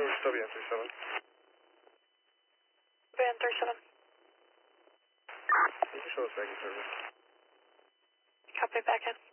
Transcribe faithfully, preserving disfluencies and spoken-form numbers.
George W N thirty-seven. Van thirty-seven. You can show us back in service. Copy back in.